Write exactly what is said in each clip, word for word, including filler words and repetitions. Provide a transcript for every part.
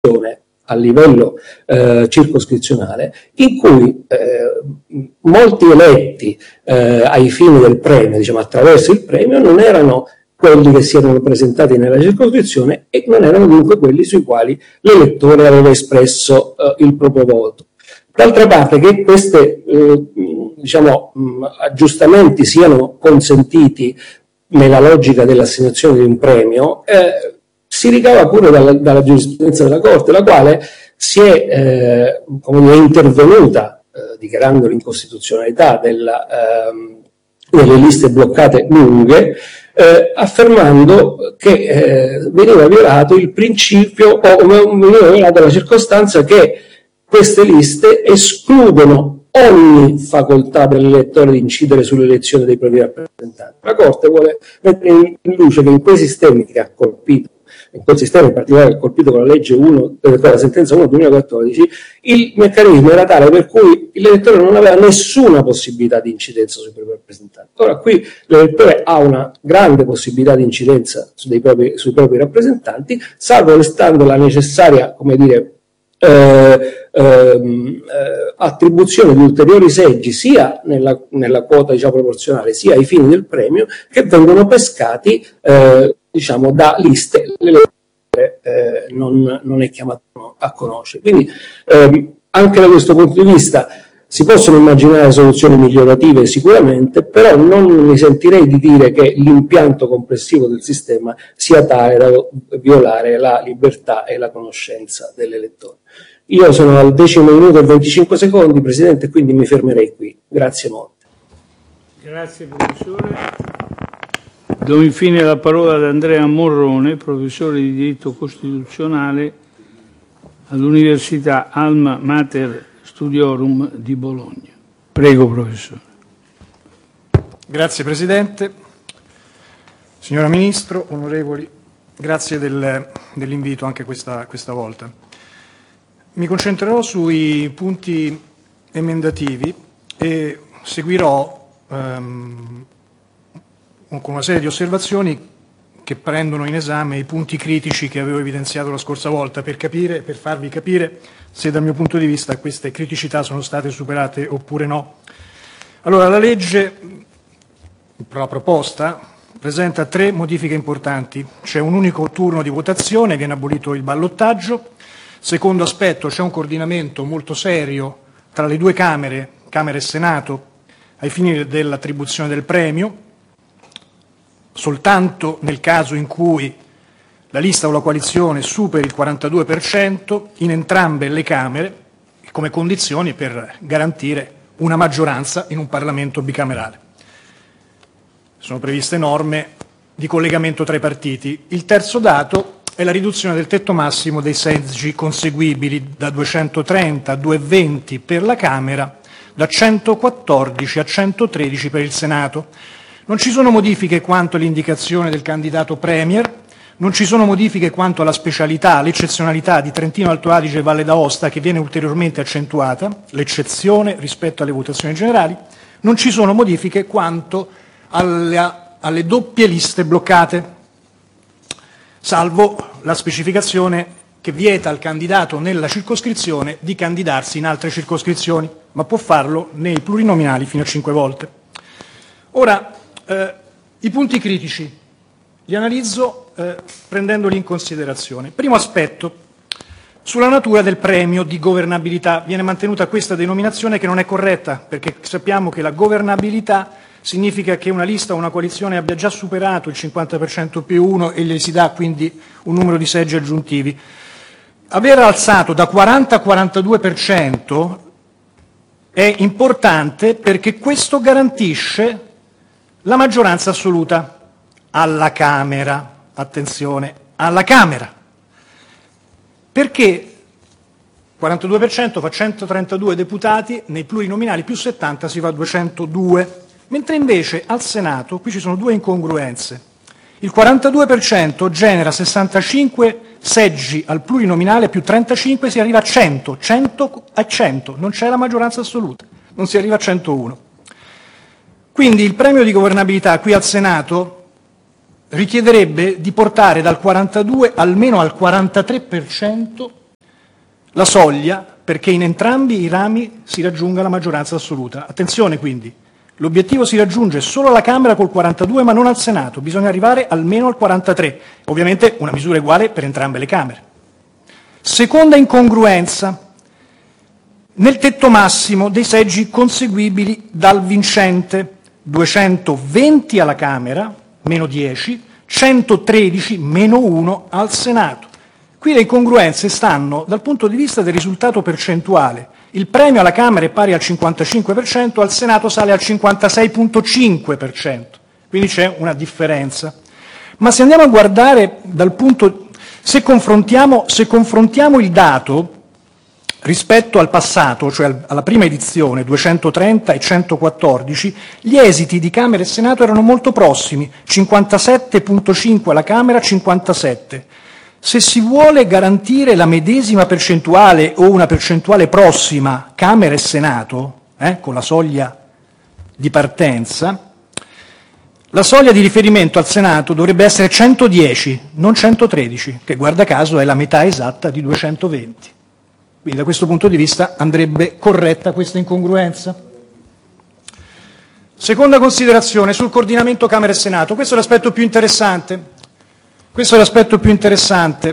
a livello eh, circoscrizionale, in cui eh, molti eletti eh, ai fini del premio, diciamo attraverso il premio, non erano quelli che si erano presentati nella circoscrizione e non erano dunque quelli sui quali l'elettore aveva espresso eh, il proprio voto. D'altra parte, che questi eh, diciamo, aggiustamenti siano consentiti nella logica dell'assegnazione di un premio, eh, si ricava pure dalla, dalla giurisprudenza della Corte, la quale si è eh, come dire, intervenuta eh, dichiarando l'incostituzionalità della, eh, delle liste bloccate lunghe, eh, affermando che eh, veniva violato il principio o veniva violata la circostanza che queste liste escludono ogni facoltà dell'elettore di incidere sull'elezione dei propri rappresentanti. La Corte vuole mettere in luce che in quei sistemi che ha colpito, in quel sistema in particolare che ha colpito con la legge uno, con la sentenza uno duemilaquattordici, il meccanismo era tale per cui l'elettore non aveva nessuna possibilità di incidenza sui propri rappresentanti. Ora qui l'elettore ha una grande possibilità di incidenza sui propri, sui propri rappresentanti, salvo restando la necessaria, come dire, Eh, ehm, eh, attribuzione di ulteriori seggi sia nella, nella quota diciamo, proporzionale sia ai fini del premio che vengono pescati eh, diciamo, da liste che eh, non, non è chiamato a conoscere. Quindi ehm, anche da questo punto di vista si possono immaginare soluzioni migliorative sicuramente, però non mi sentirei di dire che l'impianto complessivo del sistema sia tale da violare la libertà e la conoscenza dell'elettore. Io sono al decimo minuto e venticinque secondi, Presidente, quindi mi fermerei qui. Grazie molte. Grazie, professore. Do infine la parola ad Andrea Morrone, professore di diritto costituzionale all'Università Alma Mater Studiorum di Bologna. Prego, professore. Grazie, Presidente. Signora Ministro, onorevoli, grazie del, dell'invito anche questa, questa volta. Mi concentrerò sui punti emendativi e seguirò ehm, con una serie di osservazioni che prendono in esame i punti critici che avevo evidenziato la scorsa volta per capire, per farvi capire se dal mio punto di vista queste criticità sono state superate oppure no. Allora, la legge, la proposta, presenta tre modifiche importanti. C'è un unico turno di votazione, viene abolito il ballottaggio. Secondo aspetto, c'è un coordinamento molto serio tra le due Camere, Camera e Senato, ai fini dell'attribuzione del premio. Soltanto nel caso in cui la lista o la coalizione superi il quarantadue per cento in entrambe le Camere, come condizioni per garantire una maggioranza in un Parlamento bicamerale. Sono previste norme di collegamento tra i partiti. Il terzo dato è la riduzione del tetto massimo dei seggi conseguibili da duecentotrenta a duecentoventi per la Camera, da centoquattordici a centotredici per il Senato. Non ci sono modifiche quanto all'indicazione del candidato Premier, non ci sono modifiche quanto alla specialità, l'eccezionalità di Trentino, Alto Adige e Valle d'Aosta, che viene ulteriormente accentuata, l'eccezione rispetto alle votazioni generali, non ci sono modifiche quanto alla, alle doppie liste bloccate, salvo la specificazione che vieta al candidato nella circoscrizione di candidarsi in altre circoscrizioni, ma può farlo nei plurinominali fino a cinque volte. Ora, eh, i punti critici li analizzo eh, prendendoli in considerazione. Primo aspetto, sulla natura del premio di governabilità. Viene mantenuta questa denominazione che non è corretta, perché sappiamo che la governabilità significa che una lista o una coalizione abbia già superato il cinquanta per cento più uno e gli si dà quindi un numero di seggi aggiuntivi. Aver alzato da quaranta a quarantadue per cento è importante perché questo garantisce la maggioranza assoluta alla Camera. Attenzione, alla Camera. Perché quarantadue per cento fa centotrentadue deputati, nei plurinominali più settanta si va a duecentodue. Mentre invece al Senato, qui ci sono due incongruenze. Il quarantadue per cento genera sessantacinque seggi al plurinominale, più trentacinque si arriva a cento, cento a cento, non c'è la maggioranza assoluta, non si arriva a centouno. Quindi il premio di governabilità qui al Senato richiederebbe di portare dal quarantadue almeno al quarantatré per cento la soglia perché in entrambi i rami si raggiunga la maggioranza assoluta. Attenzione quindi, l'obiettivo si raggiunge solo alla Camera col quarantadue ma non al Senato, bisogna arrivare almeno al quarantatré, ovviamente una misura uguale per entrambe le Camere. Seconda incongruenza, nel tetto massimo dei seggi conseguibili dal vincente, duecentoventi alla Camera, meno dieci, centotredici, meno uno al Senato. Qui le incongruenze stanno dal punto di vista del risultato percentuale. Il premio alla Camera è pari al cinquantacinque per cento, al Senato sale al cinquantasei virgola cinque per cento, quindi c'è una differenza. Ma se andiamo a guardare dal punto, se confrontiamo, se confrontiamo il dato rispetto al passato, cioè alla prima edizione, duecentotrenta e centoquattordici, gli esiti di Camera e Senato erano molto prossimi, cinquantasette virgola cinque alla Camera, cinquantasette. Se si vuole garantire la medesima percentuale o una percentuale prossima Camera e Senato, eh, con la soglia di partenza, la soglia di riferimento al Senato dovrebbe essere centodieci, non centotredici, che guarda caso è la metà esatta di duecentoventi. Quindi da questo punto di vista andrebbe corretta questa incongruenza. Seconda considerazione sul coordinamento Camera e Senato, questo è l'aspetto più interessante. Questo è l'aspetto più interessante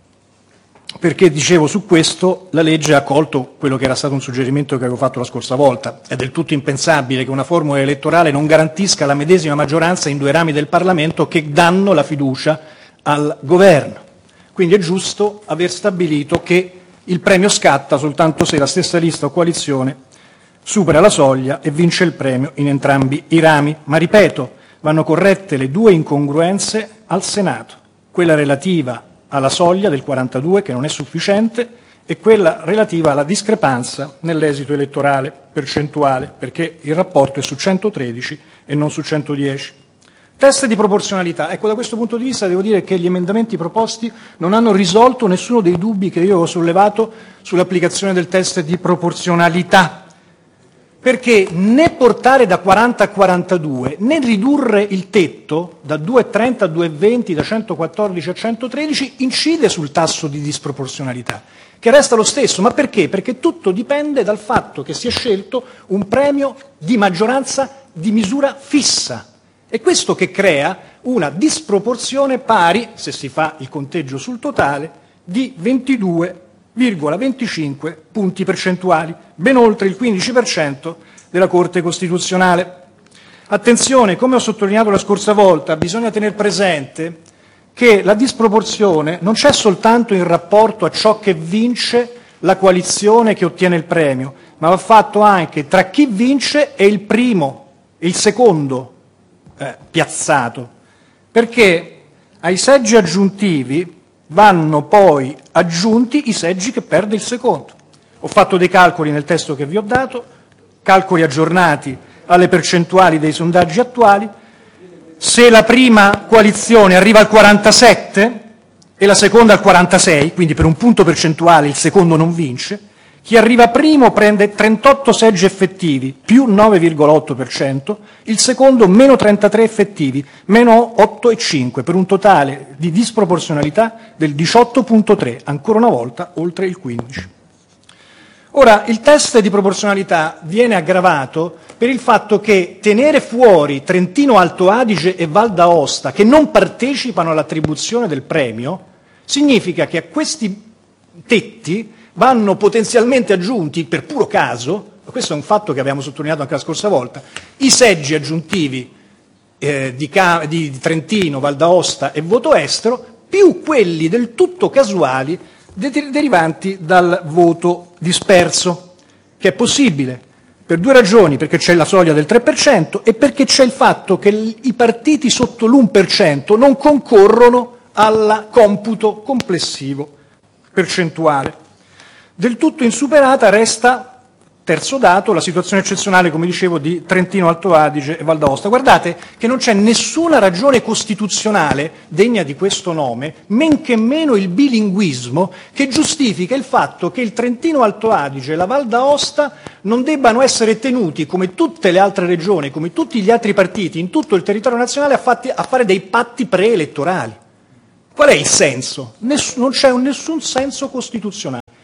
perché, dicevo, su questo la legge ha accolto quello che era stato un suggerimento che avevo fatto la scorsa volta. È del tutto impensabile che una formula elettorale non garantisca la medesima maggioranza in due rami del Parlamento che danno la fiducia al governo. Quindi è giusto aver stabilito che il premio scatta soltanto se la stessa lista o coalizione supera la soglia e vince il premio in entrambi i rami. Ma ripeto, vanno corrette le due incongruenze al Senato. Quella relativa alla soglia del quarantadue, che non è sufficiente, e quella relativa alla discrepanza nell'esito elettorale percentuale, perché il rapporto è su centotredici e non su centodieci. Test di proporzionalità. Ecco, da questo punto di vista devo dire che gli emendamenti proposti non hanno risolto nessuno dei dubbi che io ho sollevato sull'applicazione del test di proporzionalità. Perché né portare da quaranta a quarantadue, né ridurre il tetto da due virgola trenta a due virgola venti, da centoquattordici a centotredici, incide sul tasso di disproporzionalità, che resta lo stesso. Ma perché? Perché tutto dipende dal fatto che si è scelto un premio di maggioranza di misura fissa. È questo che crea una disproporzione pari, se si fa il conteggio sul totale, di ventidue virgola venticinque punti percentuali, ben oltre il quindici per cento della Corte Costituzionale. Attenzione, come ho sottolineato la scorsa volta, bisogna tener presente che la disproporzione non c'è soltanto in rapporto a ciò che vince la coalizione che ottiene il premio, ma va fatto anche tra chi vince e il primo e il secondo eh, piazzato, perché ai seggi aggiuntivi vanno poi aggiunti i seggi che perde il secondo. Ho fatto dei calcoli nel testo che vi ho dato, calcoli aggiornati alle percentuali dei sondaggi attuali. Se la prima coalizione arriva al quarantasette e la seconda al quarantasei, quindi per un punto percentuale il secondo non vince, chi arriva primo prende trentotto seggi effettivi, più nove virgola otto per cento, il secondo meno trentatré effettivi, meno otto virgola cinque, per un totale di disproporzionalità del diciotto virgola tre, ancora una volta oltre il quindici. Ora, il test di proporzionalità viene aggravato per il fatto che tenere fuori Trentino Alto Adige e Val d'Aosta, che non partecipano all'attribuzione del premio, significa che a questi tetti vanno potenzialmente aggiunti, per puro caso, questo è un fatto che abbiamo sottolineato anche la scorsa volta, i seggi aggiuntivi eh, di, di, di Trentino, Val d'Aosta e voto estero, più quelli del tutto casuali de- derivanti dal voto disperso, che è possibile per due ragioni: perché c'è la soglia del tre per cento e perché c'è il fatto che l- i partiti sotto l'uno per cento non concorrono al computo complessivo percentuale. Del tutto insuperata resta, terzo dato, la situazione eccezionale, come dicevo, di Trentino Alto Adige e Val d'Aosta. Guardate che non c'è nessuna ragione costituzionale degna di questo nome, men che meno il bilinguismo, che giustifica il fatto che il Trentino Alto Adige e la Val d'Aosta non debbano essere tenuti, come tutte le altre regioni, come tutti gli altri partiti in tutto il territorio nazionale, a, fatti, a fare dei patti preelettorali. Qual è il senso? Ness- non c'è un, nessun senso costituzionale.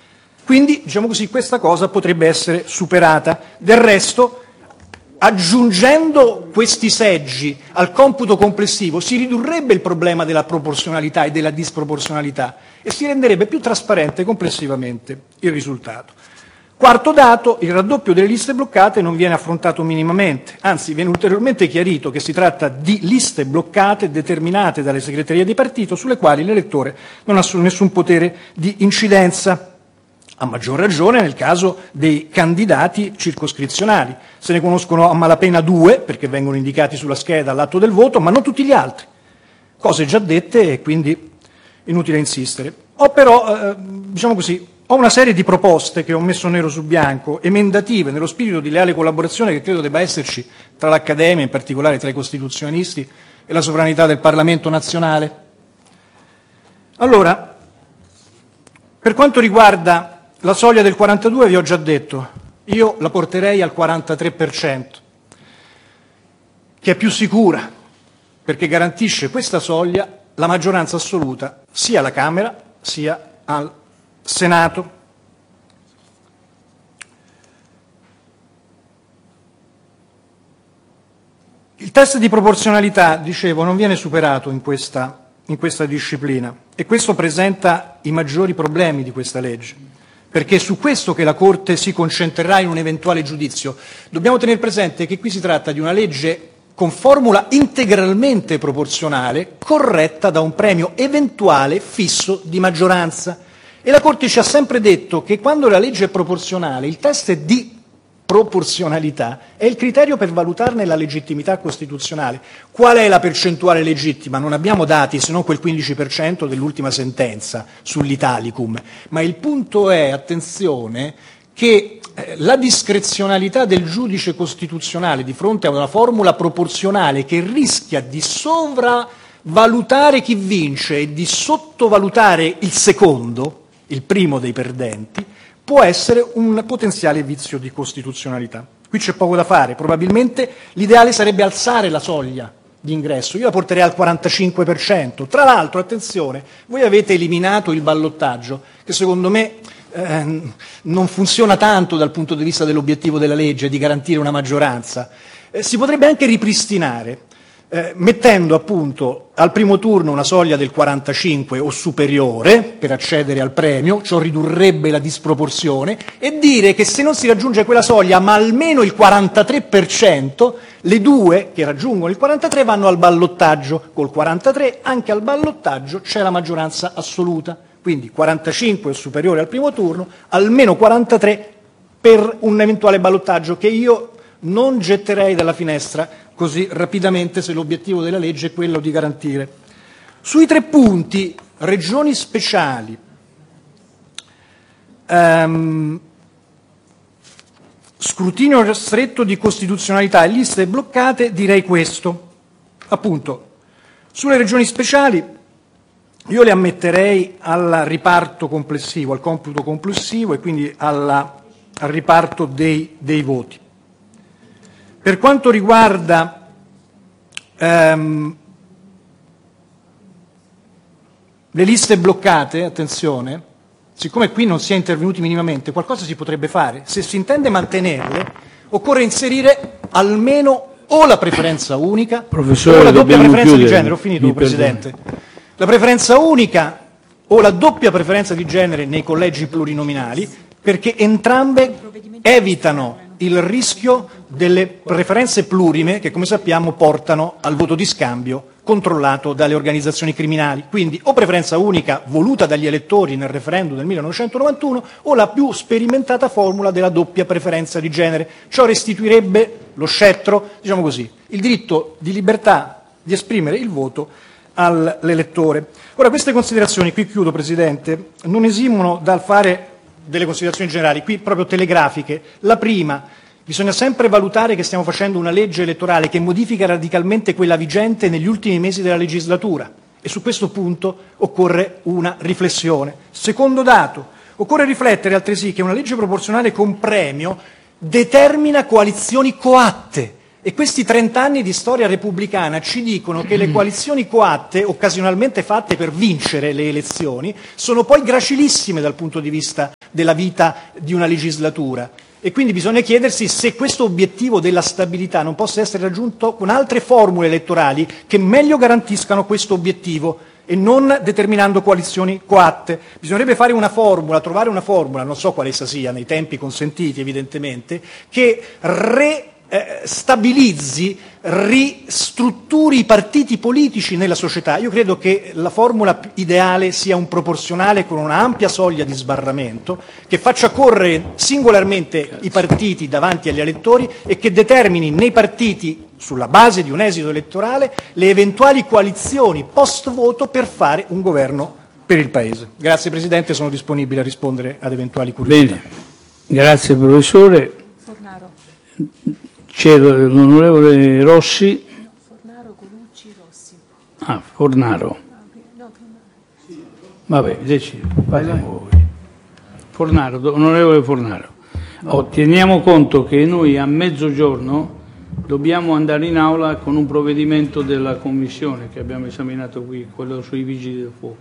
Quindi, diciamo così, questa cosa potrebbe essere superata. Del resto, aggiungendo questi seggi al computo complessivo si ridurrebbe il problema della proporzionalità e della disproporzionalità e si renderebbe più trasparente complessivamente il risultato. Quarto dato, il raddoppio delle liste bloccate non viene affrontato minimamente, anzi viene ulteriormente chiarito che si tratta di liste bloccate determinate dalle segreterie di partito sulle quali l'elettore non ha nessun potere di incidenza. A maggior ragione nel caso dei candidati circoscrizionali. Se ne conoscono a malapena due, perché vengono indicati sulla scheda all'atto del voto, ma non tutti gli altri. Cose già dette e quindi inutile insistere. Ho però, eh, diciamo così, ho una serie di proposte che ho messo nero su bianco, emendative, nello spirito di leale collaborazione che credo debba esserci tra l'Accademia, in particolare tra i costituzionalisti, e la sovranità del Parlamento nazionale. Allora, per quanto riguarda la soglia del quarantadue vi ho già detto, io la porterei al quarantatré per cento, che è più sicura, perché garantisce questa soglia la maggioranza assoluta sia alla Camera sia al Senato. Il test di proporzionalità, dicevo, non viene superato in questa, in questa disciplina e questo presenta i maggiori problemi di questa legge. Perché è su questo che la Corte si concentrerà in un eventuale giudizio. Dobbiamo tenere presente che qui si tratta di una legge con formula integralmente proporzionale, corretta da un premio eventuale fisso di maggioranza. E la Corte ci ha sempre detto che quando la legge è proporzionale, il test di proporzionalità è il criterio per valutarne la legittimità costituzionale. Qual è la percentuale legittima? Non abbiamo dati se non quel quindici per cento dell'ultima sentenza sull'Italicum, ma il punto è, attenzione, che eh, la discrezionalità del giudice costituzionale di fronte a una formula proporzionale che rischia di sovravalutare chi vince e di sottovalutare il secondo, il primo dei perdenti, può essere un potenziale vizio di costituzionalità. Qui c'è poco da fare, probabilmente l'ideale sarebbe alzare la soglia di ingresso, io la porterei al quarantacinque per cento. Tra l'altro, attenzione, voi avete eliminato il ballottaggio, che secondo me eh, non funziona tanto dal punto di vista dell'obiettivo della legge, di garantire una maggioranza. Eh, si potrebbe anche ripristinare, Eh, mettendo appunto al primo turno una soglia del quarantacinque o superiore per accedere al premio, ciò ridurrebbe la disproporzione, e dire che se non si raggiunge quella soglia ma almeno il quarantatré per cento, le due che raggiungono il quarantatré vanno al ballottaggio. Col quarantatré anche al ballottaggio c'è la maggioranza assoluta, quindi quarantacinque o superiore al primo turno, almeno quarantatré per un eventuale ballottaggio che io non getterei dalla finestra così rapidamente se l'obiettivo della legge è quello di garantire. Sui tre punti, regioni speciali, ehm, scrutinio stretto di costituzionalità e liste bloccate, direi questo. Appunto, sulle regioni speciali io le ammetterei al riparto complessivo, al computo complessivo e quindi alla, al riparto dei, dei voti. Per quanto riguarda ehm, le liste bloccate, attenzione, siccome qui non si è intervenuti minimamente, qualcosa si potrebbe fare. Se si intende mantenerle, occorre inserire almeno o la preferenza unica Professore, o la doppia preferenza chiudere. di genere. Ho finito, Mi Presidente. La preferenza unica o la doppia preferenza di genere nei collegi plurinominali, perché entrambe evitano il rischio delle preferenze plurime che, come sappiamo, portano al voto di scambio controllato dalle organizzazioni criminali. Quindi o preferenza unica voluta dagli elettori nel referendum del millenovecentonovantuno o la più sperimentata formula della doppia preferenza di genere. Ciò restituirebbe lo scettro, diciamo così, il diritto di libertà di esprimere il voto all'elettore. Ora, queste considerazioni, qui chiudo Presidente, non esimono dal fare delle considerazioni generali, qui proprio telegrafiche. La prima, bisogna sempre valutare che stiamo facendo una legge elettorale che modifica radicalmente quella vigente negli ultimi mesi della legislatura e su questo punto occorre una riflessione. Secondo dato, occorre riflettere altresì che una legge proporzionale con premio determina coalizioni coatte, E questi trent'anni di storia repubblicana ci dicono che le coalizioni coatte, occasionalmente fatte per vincere le elezioni, sono poi gracilissime dal punto di vista della vita di una legislatura. E quindi bisogna chiedersi se questo obiettivo della stabilità non possa essere raggiunto con altre formule elettorali che meglio garantiscano questo obiettivo e non determinando coalizioni coatte. Bisognerebbe fare una formula, trovare una formula, non so quale essa sia, nei tempi consentiti evidentemente, che re Eh, stabilizzi, ristrutturi i partiti politici nella società. Io credo che la formula ideale sia un proporzionale con una ampia soglia di sbarramento che faccia correre singolarmente i partiti davanti agli elettori e che determini nei partiti, sulla base di un esito elettorale, le eventuali coalizioni post voto per fare un governo per il Paese. Grazie Presidente, sono disponibile a rispondere ad eventuali curiosità. Bene, grazie professore. Fornaro. C'è l'onorevole Rossi. Fornaro, Colucci, Rossi. Ah, Fornaro. No, Vabbè, decidi. Fornaro, onorevole Fornaro. Oh, teniamo conto che noi a mezzogiorno dobbiamo andare in aula con un provvedimento della Commissione che abbiamo esaminato qui, quello sui Vigili del Fuoco.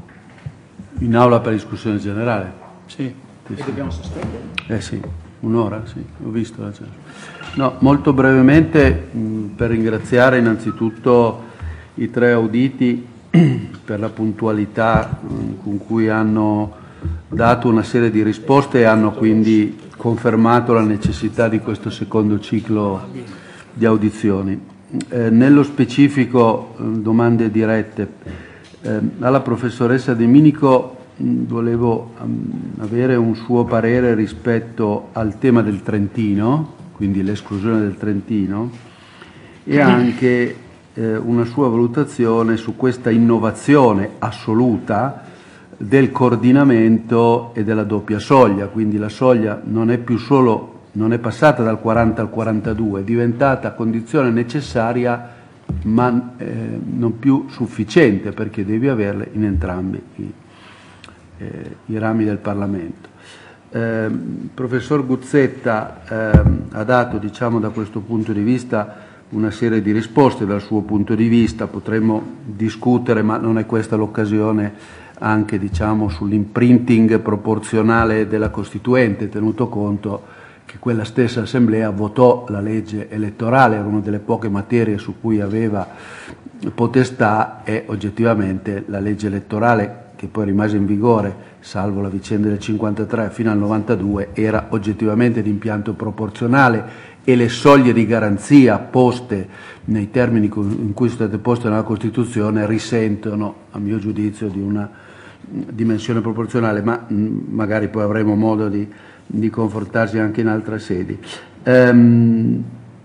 In aula per discussione generale? Sì. Sì, sì. E dobbiamo sospendere? Eh sì, un'ora, sì, ho visto la gente. No, molto brevemente mh, per ringraziare innanzitutto i tre auditi per la puntualità mh, con cui hanno dato una serie di risposte e hanno quindi confermato la necessità di questo secondo ciclo di audizioni. Eh, nello specifico, eh, domande dirette. Eh, alla professoressa De Minico mh, volevo um, avere un suo parere rispetto al tema del Trentino, quindi l'esclusione del Trentino, e anche eh, una sua valutazione su questa innovazione assoluta del coordinamento e della doppia soglia. Quindi la soglia non è più solo, non è passata dal quaranta al quarantadue, è diventata condizione necessaria ma eh, non più sufficiente, perché devi averle in entrambi i, eh, i rami del Parlamento. Eh, professor Guzzetta eh, ha dato, diciamo, da questo punto di vista una serie di risposte dal suo punto di vista. Potremmo discutere, ma non è questa l'occasione, anche diciamo sull'imprinting proporzionale della Costituente, tenuto conto che quella stessa Assemblea votò la legge elettorale, era una delle poche materie su cui aveva potestà, e oggettivamente la legge elettorale, che poi rimase in vigore, salvo la vicenda del cinquantatré fino al novantadue, era oggettivamente di impianto proporzionale, e le soglie di garanzia poste nei termini in cui sono state poste nella Costituzione risentono, a mio giudizio, di una dimensione proporzionale, ma mh, magari poi avremo modo di, di confrontarsi anche in altre sedi. Ehm,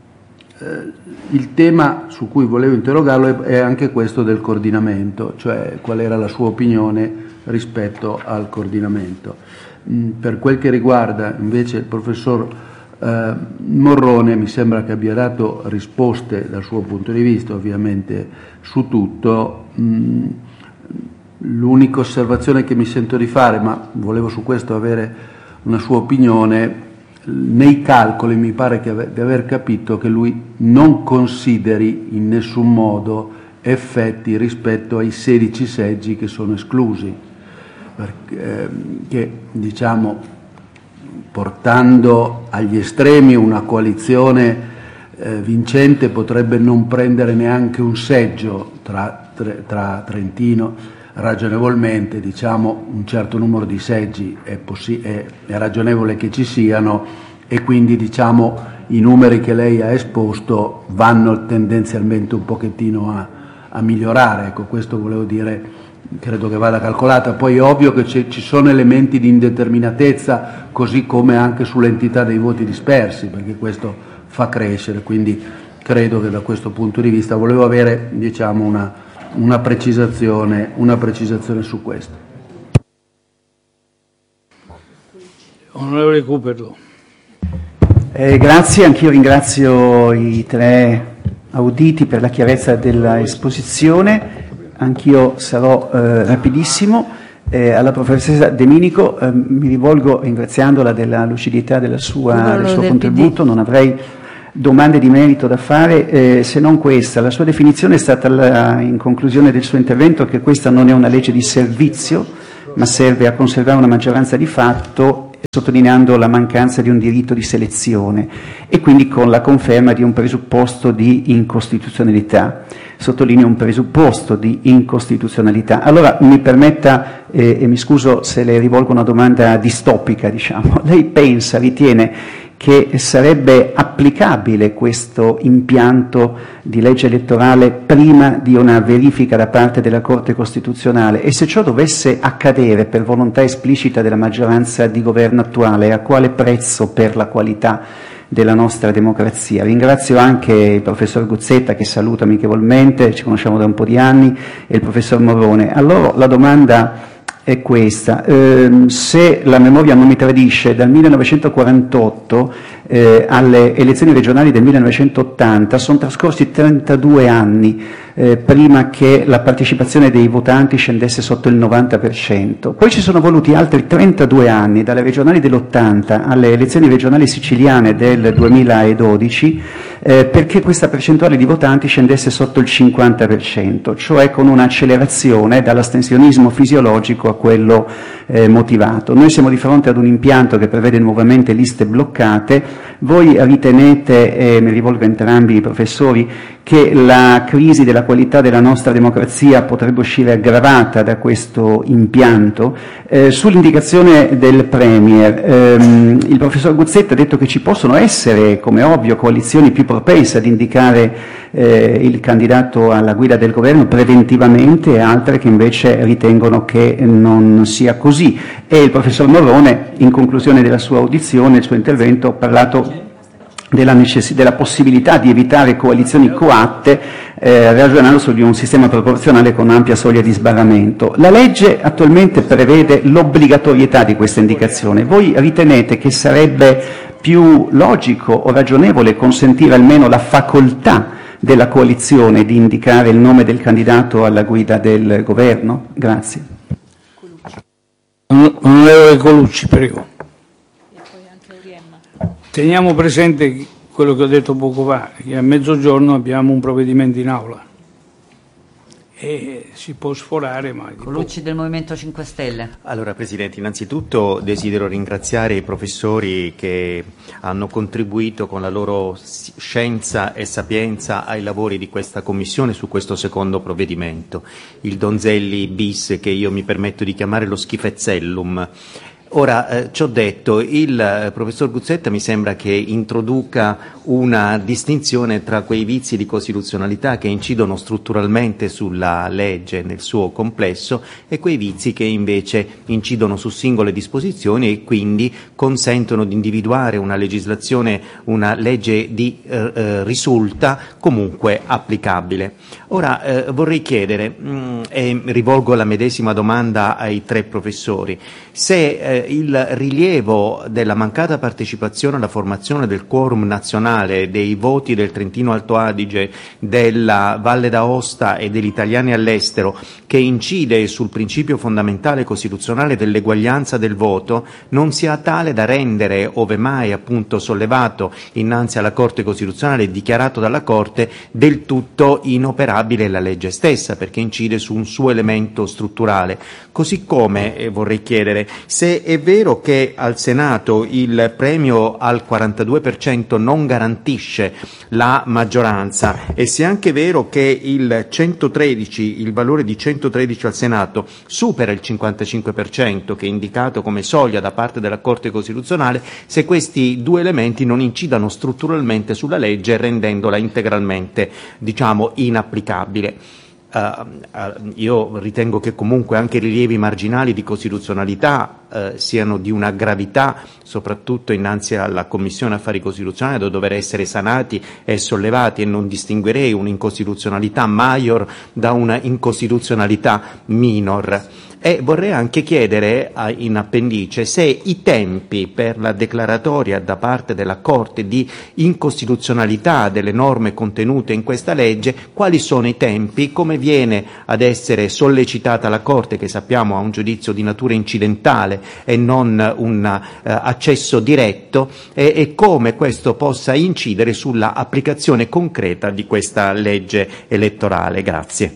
Il tema su cui volevo interrogarlo è anche questo del coordinamento, cioè qual era la sua opinione rispetto al coordinamento. Per quel che riguarda invece il professor eh, Morrone, mi sembra che abbia dato risposte dal suo punto di vista, ovviamente su tutto. L'unica osservazione che mi sento di fare, ma volevo su questo avere una sua opinione, nei calcoli mi pare che di aver capito che lui non consideri in nessun modo effetti rispetto ai sedici seggi che sono esclusi, perché, che diciamo, portando agli estremi una coalizione eh, vincente potrebbe non prendere neanche un seggio tra, tra, tra Trentino. Ragionevolmente, diciamo, un certo numero di seggi è, possi- è, è ragionevole che ci siano, e quindi, diciamo, i numeri che lei ha esposto vanno tendenzialmente un pochettino a, a migliorare. Ecco, questo volevo dire, credo che vada calcolata. Poi è ovvio che ci sono elementi di indeterminatezza, così come anche sull'entità dei voti dispersi, perché questo fa crescere, quindi credo che da questo punto di vista volevo avere, diciamo, una Una precisazione, una precisazione su questo. Onorevole Cuperlo. Eh, grazie, anch'io ringrazio i tre auditi per la chiarezza dell'esposizione. Anch'io sarò eh, rapidissimo. Eh, alla professoressa De Minico eh, mi rivolgo ringraziandola della lucidità della sua, del suo contributo. Non avrei domande di merito da fare, eh, se non questa. La sua definizione è stata la, in conclusione del suo intervento, che questa non è una legge di servizio, ma serve a conservare una maggioranza di fatto, sottolineando la mancanza di un diritto di selezione e quindi con la conferma di un presupposto di incostituzionalità. Sottolineo un presupposto di incostituzionalità. Allora mi permetta, eh, e mi scuso se le rivolgo una domanda distopica, diciamo, lei pensa, ritiene che sarebbe applicabile questo impianto di legge elettorale prima di una verifica da parte della Corte Costituzionale? E se ciò dovesse accadere per volontà esplicita della maggioranza di governo attuale, a quale prezzo per la qualità della nostra democrazia? Ringrazio anche il professor Guzzetta, che saluto amichevolmente, ci conosciamo da un po' di anni, e il professor Morrone. Allora la domanda è questa: eh, se la memoria non mi tradisce, dal millenovecentoquarantotto eh, alle elezioni regionali del millenovecentottanta sono trascorsi trentadue anni eh, prima che la partecipazione dei votanti scendesse sotto il novanta per cento. Poi ci sono voluti altri trentadue anni, dalle regionali dell'ottanta alle elezioni regionali siciliane del duemiladodici, eh, perché questa percentuale di votanti scendesse sotto il cinquanta per cento, cioè con un'accelerazione dall'astensionismo fisiologico a quello eh, motivato. Noi siamo di fronte ad un impianto che prevede nuovamente liste bloccate. Voi ritenete, e mi rivolgo a entrambi i professori, che la crisi della qualità della nostra democrazia potrebbe uscire aggravata da questo impianto? Eh, sull'indicazione del Premier, ehm, il professor Guzzetta ha detto che ci possono essere, come ovvio, coalizioni più propense ad indicare eh, il candidato alla guida del governo preventivamente e altre che invece ritengono che non sia così. E il professor Morrone, in conclusione della sua audizione, del suo intervento, ha parlato della, necess- della possibilità di evitare coalizioni coatte, eh, ragionando su di un sistema proporzionale con ampia soglia di sbarramento. La legge attualmente prevede l'obbligatorietà di questa indicazione. Voi ritenete che sarebbe più logico o ragionevole consentire almeno la facoltà della coalizione di indicare il nome del candidato alla guida del governo? Grazie. Onorevole Colucci, prego. E poi anche Auriemma. Teniamo presente quello che ho detto poco fa, che a mezzogiorno abbiamo un provvedimento in aula e si può sforare, ma... Colucci del Movimento cinque Stelle. Allora Presidente, innanzitutto desidero ringraziare i professori che hanno contribuito con la loro scienza e sapienza ai lavori di questa Commissione su questo secondo provvedimento, il Donzelli bis, che io mi permetto di chiamare lo schifezzellum. Ora, eh, ciò detto, il eh, professor Guzzetta mi sembra che introduca una distinzione tra quei vizi di costituzionalità che incidono strutturalmente sulla legge nel suo complesso e quei vizi che invece incidono su singole disposizioni e quindi consentono di individuare una legislazione, una legge di eh, eh, risulta comunque applicabile. Ora eh, vorrei chiedere, mh, e rivolgo la medesima domanda ai tre professori, se eh, il rilievo della mancata partecipazione alla formazione del quorum nazionale dei voti del Trentino Alto Adige, della Valle d'Aosta e degli italiani all'estero, che incide sul principio fondamentale costituzionale dell'eguaglianza del voto, non sia tale da rendere, ove mai appunto sollevato innanzi alla Corte Costituzionale e dichiarato dalla Corte, del tutto inoperabile la legge stessa, perché incide su un suo elemento strutturale. Così come eh, vorrei chiedere se è vero che al Senato il premio al quarantadue per cento non garantisce la maggioranza e se è anche vero che il centotredici, il valore di centotredici al Senato supera il cinquantacinque per cento che è indicato come soglia da parte della Corte Costituzionale, se questi due elementi non incidano strutturalmente sulla legge rendendola integralmente, diciamo, inapplicabile. Uh, uh, io ritengo che comunque anche i rilievi marginali di costituzionalità uh, siano di una gravità, soprattutto innanzi alla Commissione Affari Costituzionali, da dover essere sanati e sollevati, e non distinguerei un'incostituzionalità major da una incostituzionalità minor. E vorrei anche chiedere a, in appendice se i tempi per la declaratoria da parte della Corte di incostituzionalità delle norme contenute in questa legge, quali sono i tempi, come viene ad essere sollecitata la Corte, che sappiamo ha un giudizio di natura incidentale e non un eh, accesso diretto, e, e come questo possa incidere sulla applicazione concreta di questa legge elettorale. Grazie.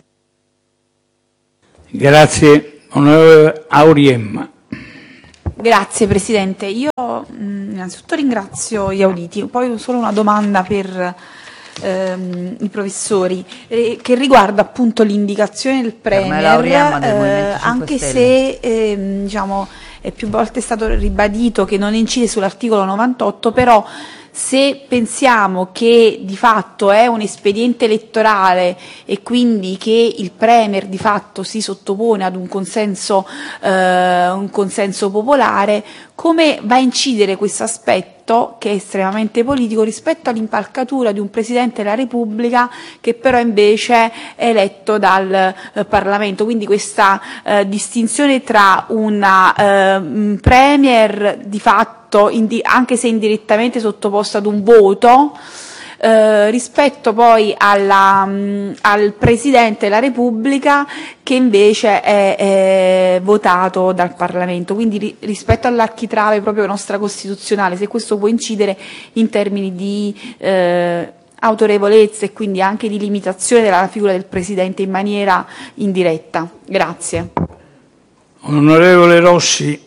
Grazie. Onorevole Auriemma. Grazie Presidente. Io mh, innanzitutto ringrazio gli auditi, poi solo una domanda per ehm, i professori eh, che riguarda appunto l'indicazione del Premier, Auriemma del Movimento eh, cinque anche Stelle. se ehm, diciamo, è più volte stato ribadito che non incide sull'articolo novantotto, però se pensiamo che di fatto è un espediente elettorale e quindi che il Premier di fatto si sottopone ad un consenso, eh, un consenso popolare, come va a incidere questo aspetto, che è estremamente politico, rispetto all'impalcatura di un Presidente della Repubblica che però invece è eletto dal eh, Parlamento? Quindi questa eh, distinzione tra una eh, Premier di fatto, indi- anche se indirettamente sottoposto ad un voto, eh, rispetto poi alla, mh, al Presidente della Repubblica che invece è, è votato dal Parlamento. Quindi ri- rispetto all'architrave proprio nostra costituzionale, se questo può incidere in termini di eh, autorevolezza e quindi anche di limitazione della figura del Presidente in maniera indiretta. Grazie. Onorevole Rossi.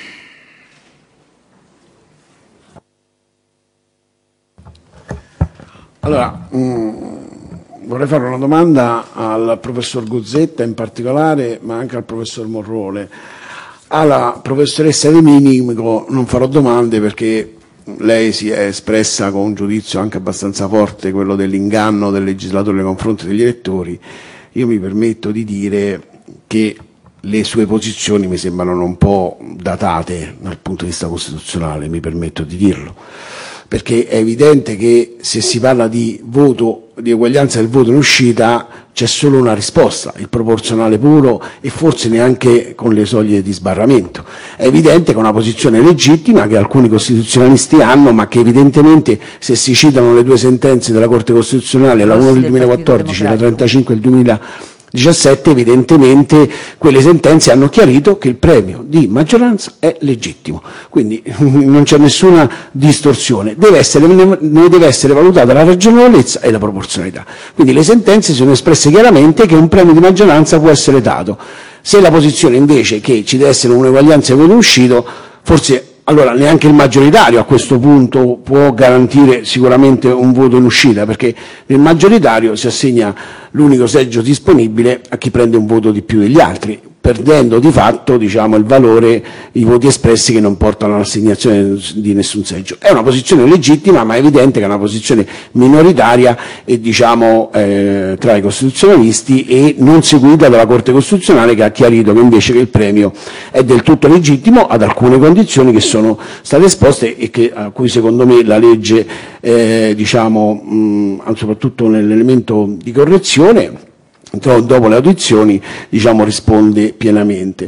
Allora, mh, vorrei fare una domanda al professor Guzzetta in particolare, ma anche al professor Morrone. Alla professoressa De Minico non farò domande perché lei si è espressa con un giudizio anche abbastanza forte, quello dell'inganno del legislatore nei confronti degli elettori. Io mi permetto di dire che le sue posizioni mi sembrano un po' datate dal punto di vista costituzionale, mi permetto di dirlo. Perché è evidente che se si parla di voto, di uguaglianza del voto in uscita, c'è solo una risposta, il proporzionale puro e forse neanche con le soglie di sbarramento. È evidente che è una posizione legittima che alcuni costituzionalisti hanno, ma che evidentemente se si citano le due sentenze della Corte Costituzionale, la uno del duemilaquattordici e la trentacinque del duemiladiciassette, evidentemente quelle sentenze hanno chiarito che il premio di maggioranza è legittimo, quindi non c'è nessuna distorsione, deve essere, ne deve essere valutata la ragionevolezza e la proporzionalità. Quindi le sentenze sono espresse chiaramente che un premio di maggioranza può essere dato. Se la posizione invece è che ci deve essere un'eguaglianza di voto uscito, forse allora neanche il maggioritario a questo punto può garantire sicuramente un voto in uscita, perché nel maggioritario si assegna l'unico seggio disponibile a chi prende un voto di più degli altri, perdendo di fatto, diciamo, il valore, i voti espressi che non portano all'assegnazione di nessun seggio. È una posizione legittima, ma è evidente che è una posizione minoritaria e, diciamo, eh, tra i costituzionalisti e non seguita dalla Corte Costituzionale, che ha chiarito che invece che il premio è del tutto legittimo ad alcune condizioni che sono state esposte e che, a cui secondo me la legge, eh, diciamo, mh, soprattutto nell'elemento di correzione, dopo le audizioni, diciamo, risponde pienamente.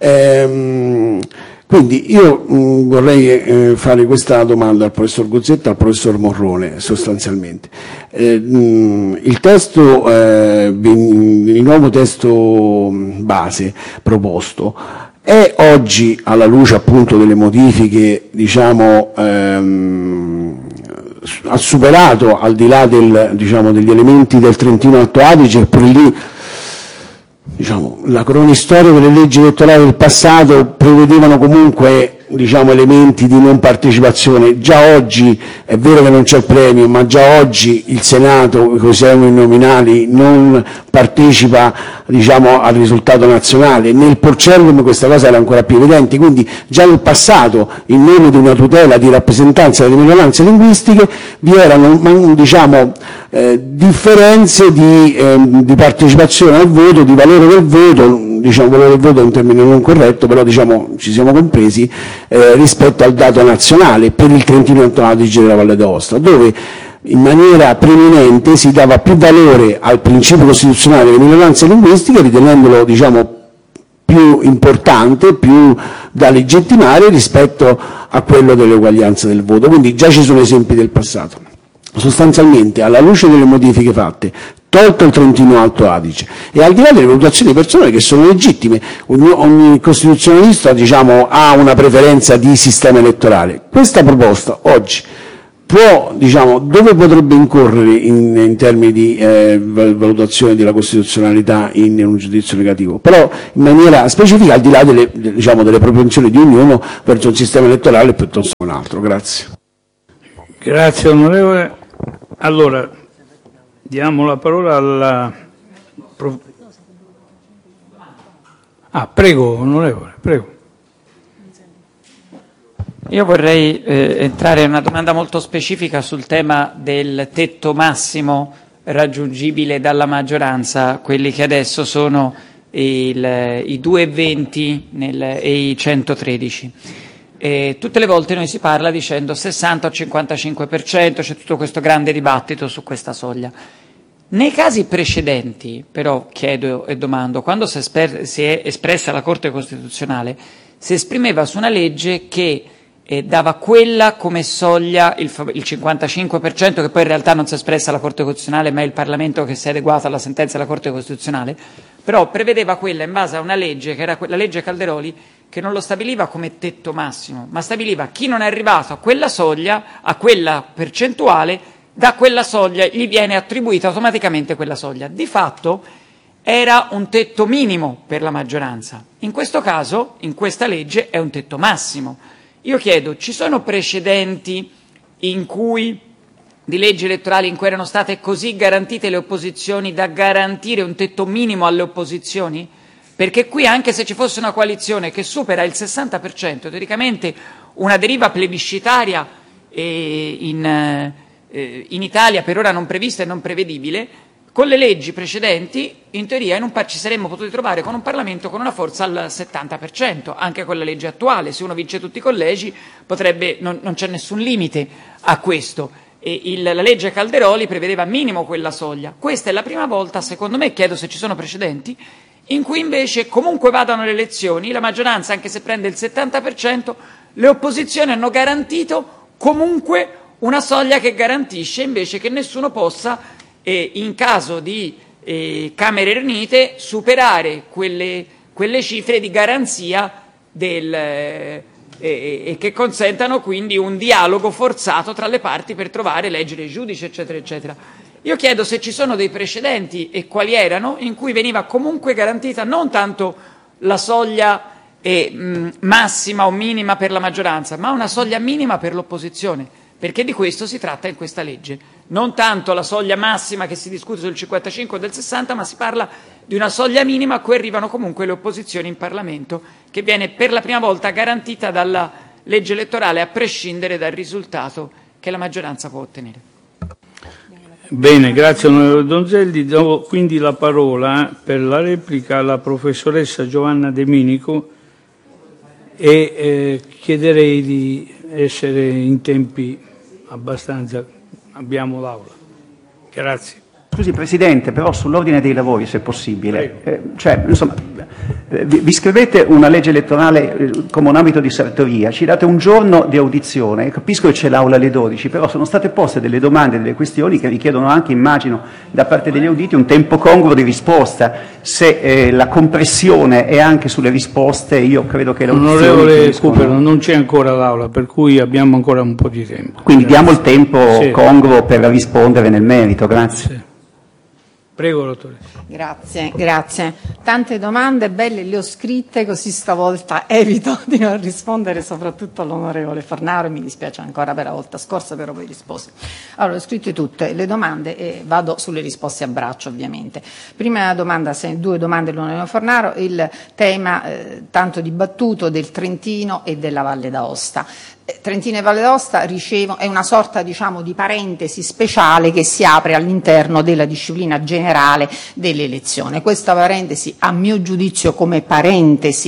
Ehm, quindi io mh, vorrei eh, fare questa domanda al professor Guzzetta e al professor Morrone, sostanzialmente. Eh, mh, il testo, eh, il nuovo testo base proposto è oggi, alla luce appunto delle modifiche, diciamo, ehm, ha superato, al di là del, diciamo, degli elementi del Trentino Alto Adige, pure lì, diciamo, la cronistoria delle leggi elettorali del passato prevedevano comunque, diciamo, elementi di non partecipazione. Già oggi è vero che non c'è il premio, ma già oggi il Senato, con i sei nominali, non partecipa, diciamo, al risultato nazionale. Nel Porcellum questa cosa era ancora più evidente, quindi già nel passato, in nome di una tutela di rappresentanza delle minoranze linguistiche, vi erano, diciamo, eh, differenze di, eh, di partecipazione al voto, di valore del voto, diciamo valore del voto è un termine non corretto, però, diciamo, ci siamo compresi, eh, rispetto al dato nazionale per il Trentino Alto Adige della Valle d'Aosta, dove in maniera preminente si dava più valore al principio costituzionale delle minoranze linguistiche, ritenendolo, diciamo, più importante, più da legittimare rispetto a quello dell'uguaglianza del voto. Quindi già ci sono esempi del passato. Sostanzialmente, alla luce delle modifiche fatte, tolto il Trentino Alto Adige e al di là delle valutazioni personali che sono legittime, ogni, ogni costituzionalista, diciamo, ha una preferenza di sistema elettorale. Questa proposta oggi può, diciamo, dove potrebbe incorrere in, in termini di eh, valutazione della costituzionalità in, in un giudizio negativo, però in maniera specifica, al di là delle, diciamo, delle propensioni di ognuno verso un sistema elettorale piuttosto che un altro. Grazie. Grazie onorevole. Allora, diamo la parola alla... Ah, prego onorevole, prego. Io vorrei eh, entrare in una domanda molto specifica sul tema del tetto massimo raggiungibile dalla maggioranza, quelli che adesso sono il, i due virgola venti nel, e i centotredici. E tutte le volte noi si parla dicendo sessanta o cinquantacinque per cento, c'è tutto questo grande dibattito su questa soglia. Nei casi precedenti, però, chiedo e domando, quando si è, esper- si è espressa la Corte Costituzionale, si esprimeva su una legge che eh, dava quella come soglia, il, il cinquantacinque per cento, che poi in realtà non si è espressa la Corte Costituzionale, ma è il Parlamento che si è adeguato alla sentenza della Corte Costituzionale, però prevedeva quella in base a una legge, che era la legge Calderoli, che non lo stabiliva come tetto massimo, ma stabiliva chi non è arrivato a quella soglia, a quella percentuale, da quella soglia gli viene attribuita automaticamente quella soglia. Di fatto era un tetto minimo per la maggioranza. In questo caso, in questa legge, è un tetto massimo. Io chiedo, ci sono precedenti in cui, di leggi elettorali in cui erano state così garantite le opposizioni da garantire un tetto minimo alle opposizioni? Perché qui, anche se ci fosse una coalizione che supera il sessanta per cento, teoricamente una deriva plebiscitaria eh, in, eh, in Italia per ora non prevista e non prevedibile, con le leggi precedenti, in teoria, in un par- ci saremmo potuti trovare con un Parlamento con una forza al settanta per cento, anche con la legge attuale. Se uno vince tutti i collegi, potrebbe, non, non c'è nessun limite a questo. E il, la legge Calderoli prevedeva minimo quella soglia. Questa è la prima volta, secondo me, chiedo se ci sono precedenti, in cui invece comunque vadano le elezioni, la maggioranza, anche se prende il settanta per cento, le opposizioni hanno garantito comunque una soglia che garantisce invece che nessuno possa, eh, in caso di eh, Camere riunite, superare quelle, quelle cifre di garanzia del, eh, e, e che consentano quindi un dialogo forzato tra le parti per trovare, eleggere i giudici, eccetera, eccetera. Io chiedo se ci sono dei precedenti e quali erano in cui veniva comunque garantita non tanto la soglia eh, mh, massima o minima per la maggioranza, ma una soglia minima per l'opposizione, perché di questo si tratta in questa legge. Non tanto la soglia massima che si discute sul cinquantacinque o del sessanta, ma si parla di una soglia minima a cui arrivano comunque le opposizioni in Parlamento, che viene per la prima volta garantita dalla legge elettorale a prescindere dal risultato che la maggioranza può ottenere. Bene, grazie onorevole Donzelli. Do quindi la parola per la replica alla professoressa Giovanna De Minico e eh, chiederei di essere in tempi abbastanza, abbiamo l'aula. Grazie. Scusi Presidente, però sull'ordine dei lavori, se possibile. Eh, cioè, insomma, eh, vi, vi scrivete una legge elettorale eh, come un ambito di sartoria, ci date un giorno di audizione, capisco che c'è l'aula alle dodici, però sono state poste delle domande, delle questioni che richiedono anche, immagino, da parte degli auditi un tempo congruo di risposta. Se eh, la compressione è anche sulle risposte, io credo che l'audizione... Onorevole Cupero, non c'è ancora l'aula, per cui abbiamo ancora un po' di tempo. Quindi Grazie. diamo il tempo sì. congruo per rispondere nel merito. Grazie. Sì. Prego, dottore. Grazie, grazie. Tante domande belle le ho scritte, così stavolta evito di non rispondere soprattutto all'onorevole Fornaro, e mi dispiace ancora per la volta scorsa, però poi risposi. Allora, ho scritte tutte le domande e vado sulle risposte a braccio, ovviamente. Prima domanda, se, due domande all'onorevole Fornaro, il tema eh, tanto dibattuto del Trentino e della Valle d'Aosta. Trentino e Valle d'Aosta ricevono, è una sorta, diciamo, di parentesi speciale che si apre all'interno della disciplina generale dell'elezione. Questa parentesi, a mio giudizio, come parentesi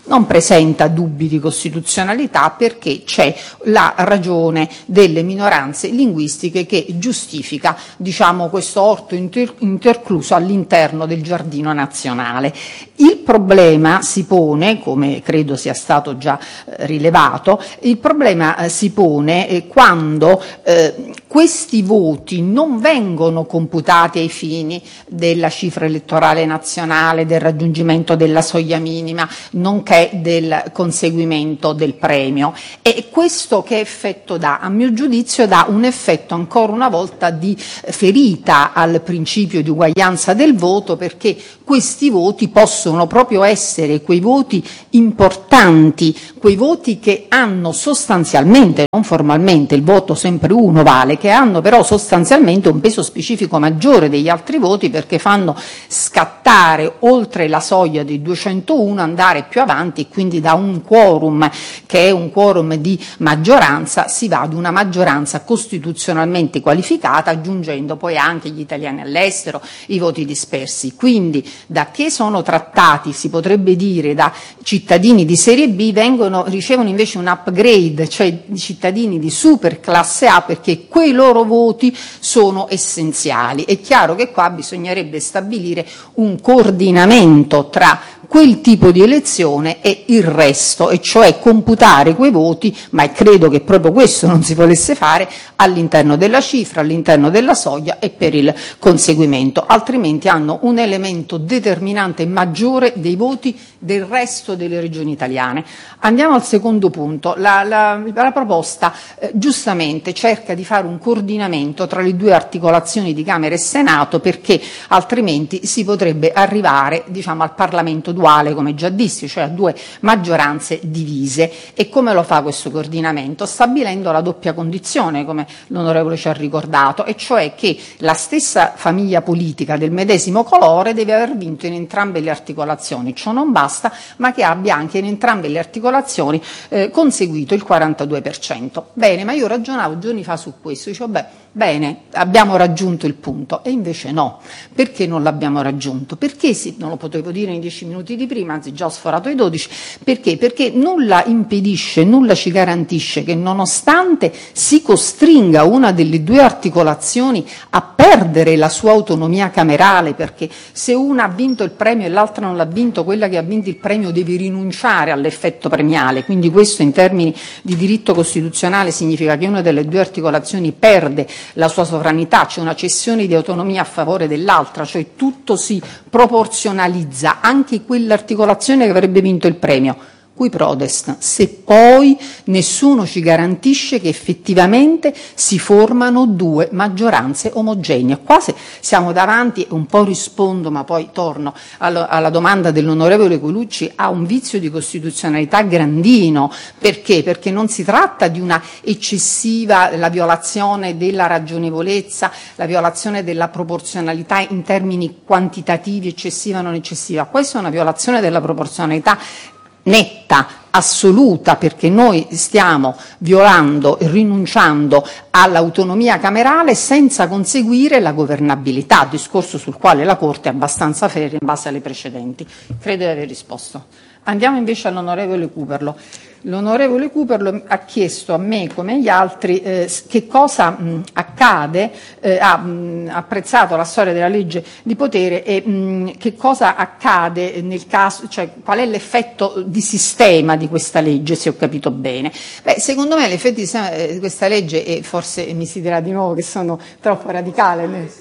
non presenta dubbi di costituzionalità perché c'è la ragione delle minoranze linguistiche che giustifica, diciamo, questo orto inter- intercluso all'interno del giardino nazionale. Il problema si pone, come credo sia stato già eh, rilevato, il problema eh, si pone eh, quando eh, questi voti non vengono computati ai fini della cifra elettorale nazionale, del raggiungimento della soglia minima, nonché del conseguimento del premio. E questo che effetto dà? A mio giudizio dà un effetto ancora una volta di ferita al principio di uguaglianza del voto, perché questi voti possono proprio essere quei voti importanti, quei voti che hanno sostanzialmente, non formalmente, il voto sempre uno vale, che hanno però sostanzialmente un peso specifico maggiore degli altri voti, perché fanno scattare oltre la soglia dei duecentouno, andare più avanti, e quindi da un quorum che è un quorum di maggioranza si va ad una maggioranza costituzionalmente qualificata, aggiungendo poi anche gli italiani all'estero, i voti dispersi. Quindi da che sono trattati, si potrebbe dire, da cittadini di serie B, vengono, ricevono invece un upgrade, cioè cittadini di super classe A, perché quei loro voti sono essenziali. È chiaro che qua bisognerebbe stabilire un coordinamento tra quel tipo di elezione e il resto, e cioè computare quei voti, ma credo che proprio questo non si potesse fare all'interno della cifra, all'interno della soglia e per il conseguimento, altrimenti hanno un elemento determinante maggiore dei voti del resto delle regioni italiane. Andiamo al secondo punto. La, la, la proposta eh, giustamente cerca di fare un coordinamento tra le due articolazioni di Camera e Senato, perché altrimenti si potrebbe arrivare, diciamo, al Parlamento duale, come già dissi, cioè a due maggioranze divise. E come lo fa questo coordinamento? Stabilendo la doppia condizione, come l'onorevole ci ha ricordato, e cioè che la stessa famiglia politica del medesimo colore deve aver vinto in entrambe le articolazioni. Ciò non basta, ma che abbia anche in entrambe le articolazioni eh, conseguito il quarantadue per cento. Bene, ma io ragionavo giorni fa su questo, dicevo, beh, bene, abbiamo raggiunto il punto, e invece no. Perché non l'abbiamo raggiunto? Perché sì, non lo potevo dire in dieci minuti di prima, anzi già ho sforato i dodici. Perché? Perché nulla impedisce, nulla ci garantisce che nonostante si costringa una delle due articolazioni a perdere la sua autonomia camerale, perché se una ha vinto il premio e l'altra non l'ha vinto, quella che ha vinto il premio deve rinunciare all'effetto premiale, quindi questo in termini di diritto costituzionale significa che una delle due articolazioni perde la sua sovranità, c'è una cessione di autonomia a favore dell'altra, cioè tutto si proporzionalizza, anche quell'articolazione che avrebbe vinto il premio. Cui prodest, se poi nessuno ci garantisce che effettivamente si formano due maggioranze omogenee. Quasi siamo davanti, un po' rispondo ma poi torno alla, alla domanda dell'onorevole Colucci, a un vizio di costituzionalità grandino. Perché? Perché non si tratta di una eccessiva, la violazione della ragionevolezza, la violazione della proporzionalità in termini quantitativi, eccessiva o non eccessiva. Questa è una violazione della proporzionalità netta, assoluta, perché noi stiamo violando e rinunciando all'autonomia camerale senza conseguire la governabilità, discorso sul quale la Corte è abbastanza ferrea in base alle precedenti. Credo di aver risposto. Andiamo invece all'onorevole Cuperlo. L'onorevole Cuperlo ha chiesto a me, come agli altri, eh, che cosa mh, accade, eh, ha mh, apprezzato la storia della legge di potere e mh, che cosa accade nel caso, cioè qual è l'effetto di sistema di questa legge, se ho capito bene. Beh, secondo me l'effetto di sistema di questa legge, e forse mi si dirà di nuovo che sono troppo radicale, ne...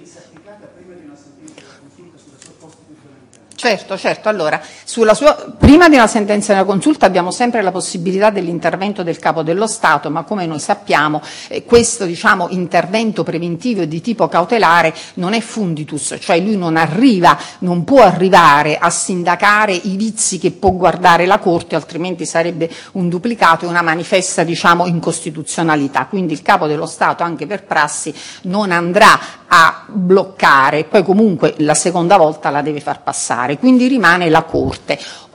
Certo, certo. Allora, sulla sua, prima di una sentenza della consulta abbiamo sempre la possibilità dell'intervento del Capo dello Stato, ma come noi sappiamo eh, questo, diciamo, intervento preventivo di tipo cautelare non è funditus, cioè lui non arriva, non può arrivare a sindacare i vizi che può guardare la Corte, altrimenti sarebbe un duplicato e una manifesta, diciamo, incostituzionalità. Quindi il Capo dello Stato, anche per prassi, non andrà a bloccare, poi comunque la seconda volta la deve far passare, quindi rimane la Corte.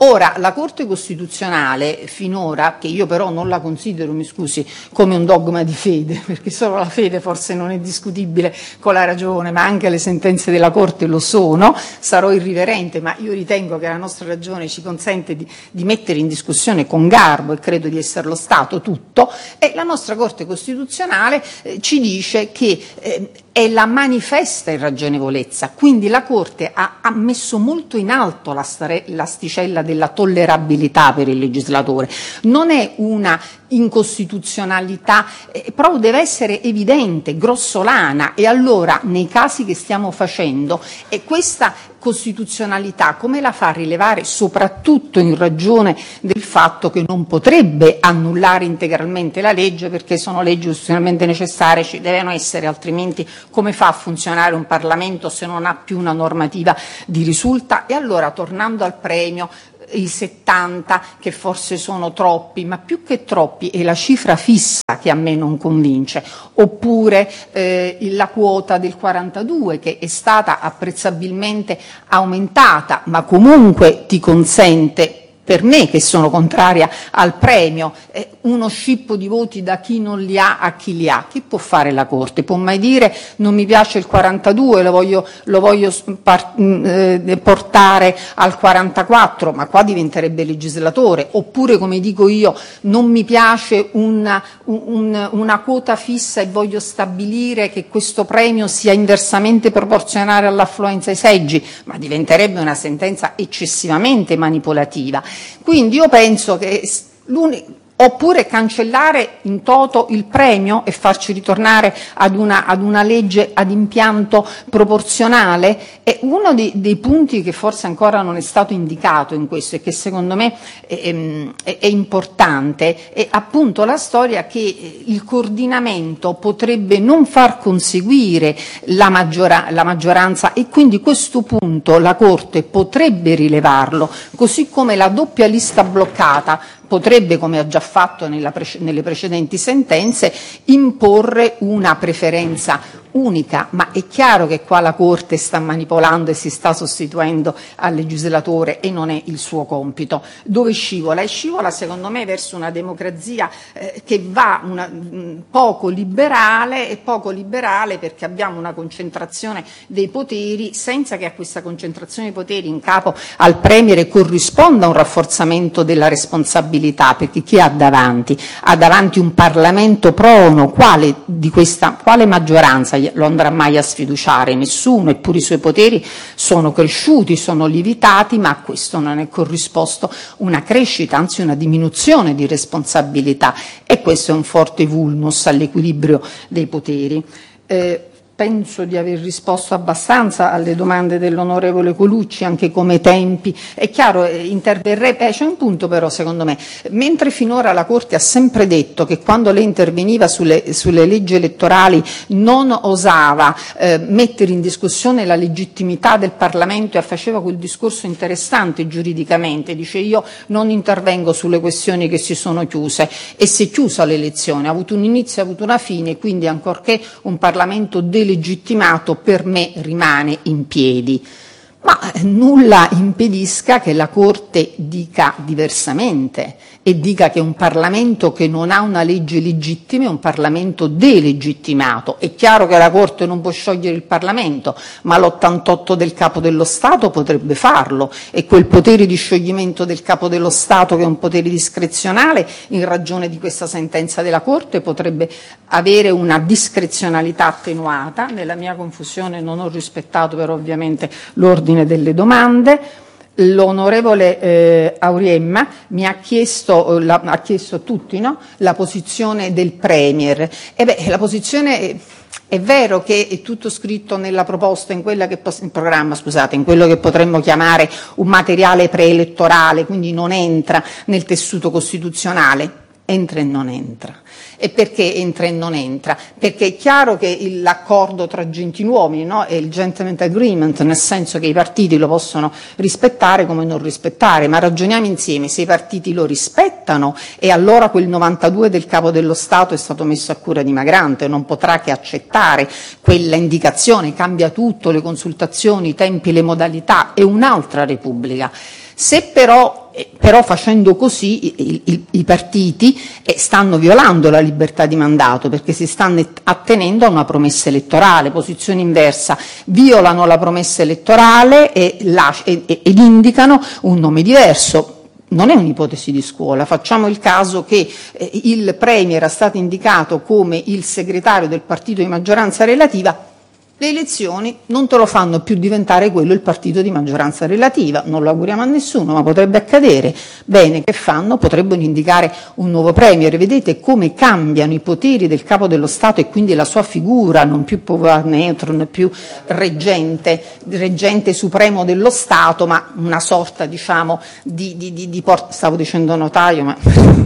Ora, la Corte Costituzionale finora, che io però non la considero, mi scusi, come un dogma di fede, perché solo la fede forse non è discutibile con la ragione, ma anche le sentenze della Corte lo sono, sarò irriverente, ma io ritengo che la nostra ragione ci consente di, di mettere in discussione con garbo, e credo di esserlo stato, tutto, e la nostra Corte Costituzionale eh, ci dice che eh, è la manifesta irragionevolezza, quindi la Corte ha, ha messo molto in alto la stare, l'asticella della tollerabilità per il legislatore, non è una incostituzionalità, eh, però deve essere evidente, grossolana, e allora nei casi che stiamo facendo e questa costituzionalità come la fa rilevare, soprattutto in ragione del fatto che non potrebbe annullare integralmente la legge perché sono leggi costituzionalmente necessarie, ci devono essere, altrimenti come fa a funzionare un Parlamento se non ha più una normativa di risulta? E allora, tornando al premio, i settanta che forse sono troppi, ma più che troppi è la cifra fissa che a me non convince, oppure eh, la quota del quarantadue che è stata apprezzabilmente aumentata, ma comunque ti consente, per me che sono contraria al premio, eh, uno scippo di voti da chi non li ha a chi li ha. Che può fare la Corte? Può mai dire non mi piace il quarantadue, lo voglio, lo voglio par- eh, portare al quarantaquattro, ma qua diventerebbe legislatore, oppure come dico io non mi piace una, un, una quota fissa e voglio stabilire che questo premio sia inversamente proporzionale all'affluenza ai seggi, ma diventerebbe una sentenza eccessivamente manipolativa. Quindi io penso che l'unico, oppure cancellare in toto il premio e farci ritornare ad una, ad una legge ad impianto proporzionale, è uno dei, dei punti che forse ancora non è stato indicato in questo e che secondo me è, è, è importante, è appunto la storia che il coordinamento potrebbe non far conseguire la, maggiora, la maggioranza, e quindi questo punto la Corte potrebbe rilevarlo, così come la doppia lista bloccata potrebbe, come ha già fatto nella prece- nelle precedenti sentenze, imporre una preferenza unica, ma è chiaro che qua la Corte sta manipolando e si sta sostituendo al legislatore e non è il suo compito. Dove scivola? E scivola secondo me verso una democrazia eh, che va una, mh, poco liberale, e poco liberale perché abbiamo una concentrazione dei poteri senza che a questa concentrazione dei poteri in capo al Premier corrisponda un rafforzamento della responsabilità, perché chi ha davanti? Ha davanti un Parlamento prono, quale di questa, quale maggioranza lo andrà mai a sfiduciare? Nessuno, eppure i suoi poteri sono cresciuti, sono lievitati, ma a questo non è corrisposto una crescita, anzi una diminuzione di responsabilità, e questo è un forte vulnus all'equilibrio dei poteri. Eh, Penso di aver risposto abbastanza alle domande dell'onorevole Colucci, anche come tempi. È chiaro, interverrebbe, eh, c'è un punto però secondo me, mentre finora la Corte ha sempre detto che quando lei interveniva sulle, sulle leggi elettorali non osava eh, mettere in discussione la legittimità del Parlamento e faceva quel discorso interessante giuridicamente, dice io non intervengo sulle questioni che si sono chiuse, e si è chiusa l'elezione, ha avuto un inizio, ha avuto una fine, quindi ancorché un Parlamento delegittimato per me rimane in piedi. Ma nulla impedisca che la Corte dica diversamente e dica che un Parlamento che non ha una legge legittima è un Parlamento delegittimato. È chiaro che la Corte non può sciogliere il Parlamento, ma l'ottantotto del Capo dello Stato potrebbe farlo, e quel potere di scioglimento del Capo dello Stato, che è un potere discrezionale, in ragione di questa sentenza della Corte potrebbe avere una discrezionalità attenuata. Nella mia confusione non ho rispettato però ovviamente l'ordine delle domande. L'onorevole eh, Auriemma mi ha chiesto, eh, la, ha chiesto a tutti, no? La posizione del Premier. E beh, la posizione è, è vero che è tutto scritto nella proposta, in quella che in programma, scusate, in quello che potremmo chiamare un materiale preelettorale, quindi non entra nel tessuto costituzionale. Entra e non entra. E perché entra e non entra? Perché è chiaro che il, l'accordo tra gentiluomini, no, è il gentleman agreement, nel senso che i partiti lo possono rispettare come non rispettare, ma ragioniamo insieme: se i partiti lo rispettano, e allora quel novantadue del Capo dello Stato è stato messo a cura di Magrante, non potrà che accettare quella indicazione, cambia tutto, le consultazioni, i tempi, le modalità, è un'altra Repubblica. Se però, eh, però facendo così i, i, i partiti eh, stanno violando la libertà di mandato, perché si stanno attenendo a una promessa elettorale, posizione inversa, violano la promessa elettorale e, la, e, ed indicano un nome diverso. Non è un'ipotesi di scuola, facciamo il caso che eh, il Premier era stato indicato come il segretario del partito di maggioranza relativa, le elezioni non te lo fanno più diventare quello il partito di maggioranza relativa, non lo auguriamo a nessuno, ma potrebbe accadere. Bene, che fanno? Potrebbero indicare un nuovo Premier. Vedete come cambiano i poteri del Capo dello Stato e quindi la sua figura, non più pouvoir neutro, non più reggente, reggente supremo dello Stato, ma una sorta, diciamo, di, di, di, di port- stavo dicendo notaio, ma...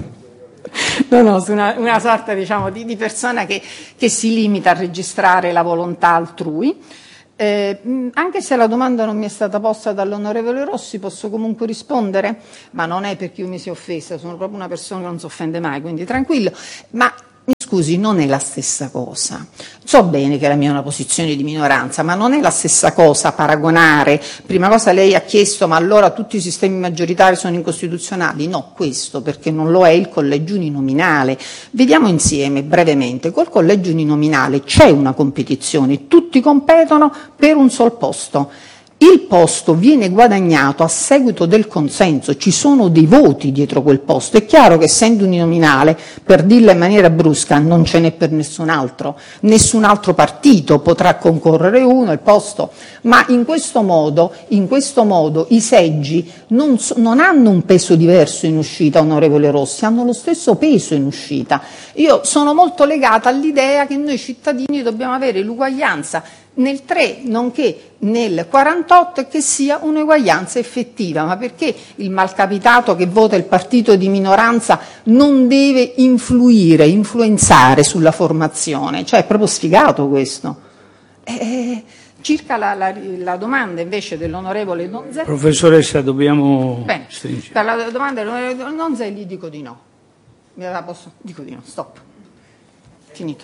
No, no, su una, una sorta, diciamo, di, di persona che, che si limita a registrare la volontà altrui. Eh, anche se la domanda non mi è stata posta dall'onorevole Rossi, posso comunque rispondere, ma non è perché io mi sia offesa, sono proprio una persona che non si offende mai, quindi tranquillo. Ma mi scusi, non è la stessa cosa. So bene che la mia è una posizione di minoranza, ma non è la stessa cosa paragonare. Prima cosa lei ha chiesto, ma allora tutti i sistemi maggioritari sono incostituzionali? No, questo perché non lo è il collegio uninominale. Vediamo insieme brevemente, col collegio uninominale c'è una competizione, tutti competono per un sol posto. Il posto viene guadagnato a seguito del consenso, ci sono dei voti dietro quel posto. È chiaro che essendo uninominale, per dirla in maniera brusca, non ce n'è per nessun altro, nessun altro partito potrà concorrere uno il posto, ma in questo modo, in questo modo i seggi non, so, non hanno un peso diverso in uscita, onorevole Rossi, hanno lo stesso peso in uscita. Io sono molto legata all'idea che noi cittadini dobbiamo avere l'uguaglianza nel tre, nonché nel quarantotto, e che sia un'eguaglianza effettiva, ma perché il malcapitato che vota il partito di minoranza non deve influire, influenzare sulla formazione? Cioè è proprio sfigato questo. Eh, circa la, la, la domanda invece dell'onorevole Donzelli. Professoressa, dobbiamo Bene, stringere. per la domanda dell'onorevole Donzelli dico di no. Mi la posso? Dico di no, stop. Finito.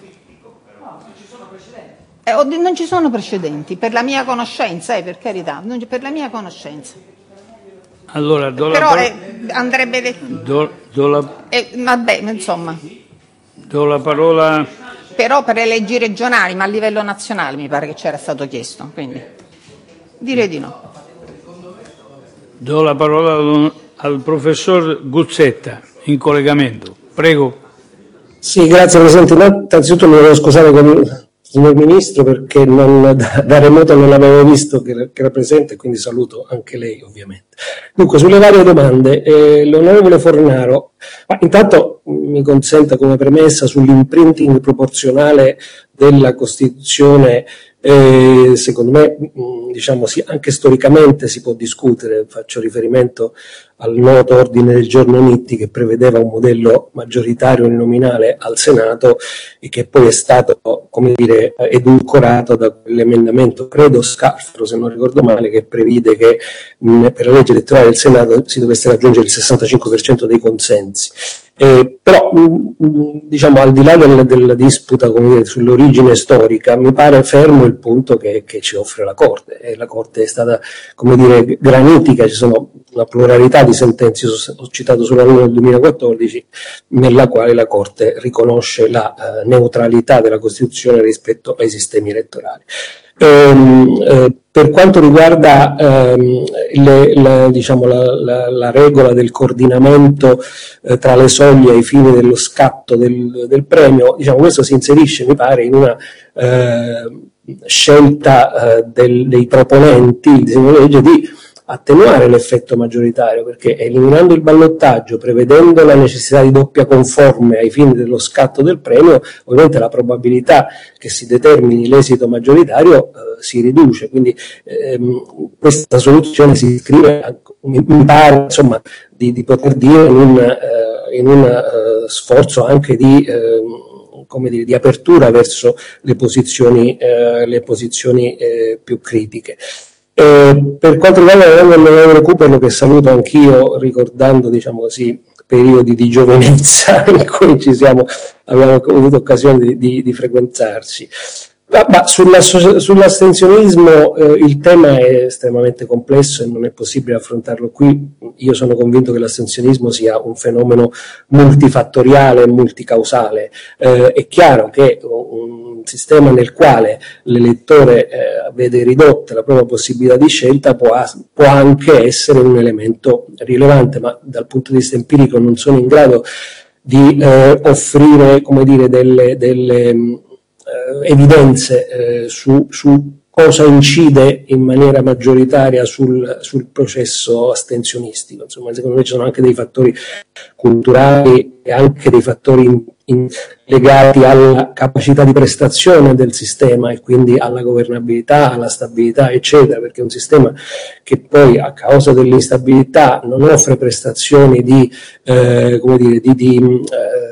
Eh, non ci sono precedenti, per la mia conoscenza, eh, per carità, non, per la mia conoscenza. Allora, do la Però parola, eh, andrebbe detto. do, do la, Eh, vabbè, insomma. do la parola. Però per le leggi regionali, ma a livello nazionale mi pare che c'era stato chiesto, quindi direi di no. Do la parola al, al professor Guzzetta, in collegamento. Prego. Sì, grazie Presidente. Innanzitutto mi devo scusare con il signor Ministro perché non, da, da remoto non l'avevo visto che, che era presente, quindi saluto anche lei ovviamente. Dunque, sulle varie domande, eh, l'onorevole Fornaro, ma intanto mi consenta come premessa sull'imprinting proporzionale della Costituzione. Eh, secondo me, mh, diciamo, sì, anche storicamente si può discutere. Faccio riferimento al noto ordine del giorno Nitti che prevedeva un modello maggioritario uninominale al Senato e che poi è stato, come dire, edulcorato da quell'emendamento, credo Scalfaro se non ricordo male, che prevede che mh, per la legge elettorale del Senato si dovesse raggiungere il sessantacinque per cento dei consensi. Eh, però mh, diciamo, al di là del, della disputa, come dire, sull'origine storica, mi pare fermo il punto che, che ci offre la Corte, e la Corte è stata, come dire, granitica. Ci sono una pluralità di sentenze, ho citato solo una del duemilaquattordici, nella quale la Corte riconosce la eh, neutralità della Costituzione rispetto ai sistemi elettorali. Ehm, eh, per quanto riguarda ehm, le, le, diciamo, la, la, la regola del coordinamento eh, tra le soglie ai fini dello scatto del, del premio, diciamo, questo si inserisce, mi pare, in una eh, scelta eh, del, dei proponenti il disegno di legge di attenuare l'effetto maggioritario, perché eliminando il ballottaggio, prevedendo la necessità di doppia conforme ai fini dello scatto del premio, ovviamente la probabilità che si determini l'esito maggioritario eh, si riduce. Quindi ehm, questa soluzione si iscrive, mi pare, insomma, di, di poter dire in un, eh, in un eh, sforzo anche di eh, come dire, di apertura verso le posizioni, eh, le posizioni eh, più critiche. Eh, per quanto riguarda l'onorevole Cooperlo, che saluto anch'io, ricordando, diciamo così, periodi di giovinezza in cui ci siamo, abbiamo avuto occasione di, di, di frequentarci. Ah, ma sulla, sull'astensionismo eh, il tema è estremamente complesso e non è possibile affrontarlo qui. Io sono convinto che l'astensionismo sia un fenomeno multifattoriale e multicausale. Eh, è chiaro che un sistema nel quale l'elettore eh, vede ridotta la propria possibilità di scelta può, può anche essere un elemento rilevante, ma dal punto di vista empirico non sono in grado di eh, offrire, come dire, delle, delle Eh, evidenze eh, su, su cosa incide in maniera maggioritaria sul, sul processo astensionistico. Insomma, secondo me ci sono anche dei fattori culturali e anche dei fattori in, in, legati alla capacità di prestazione del sistema e quindi alla governabilità, alla stabilità, eccetera, perché è un sistema che poi a causa dell'instabilità non offre prestazioni di, eh, come dire, di, di eh,